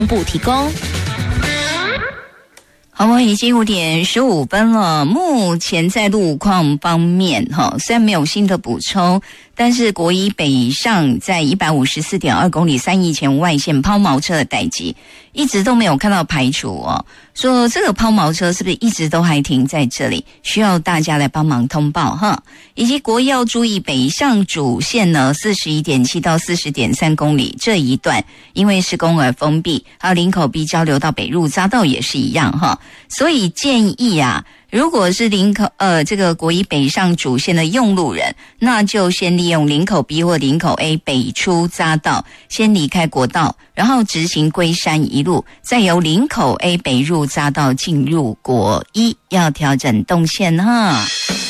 部提供。 好，我已经5点15分了。目前在路况方面，虽然没有新的补充，但是国一北上在 154.2 公里3义前外线抛锚车的代际，一直都没有看到排除哦。说这个抛锚车是不是一直都还停在这里？需要大家来帮忙通报哈。以及国一要注意北上主线呢 41.7 到 40.3 公里这一段，因为施工而封闭，还有林口 B 交流到北入匝道也是一样哈。所以建议啊，如果是这个国一北上主线的用路人，那就先利用林口 B 或林口 A 北出匝道，先离开国道，然后直行龟山一路，再由林口 A 北入匝道进入国一，要调整动线哈。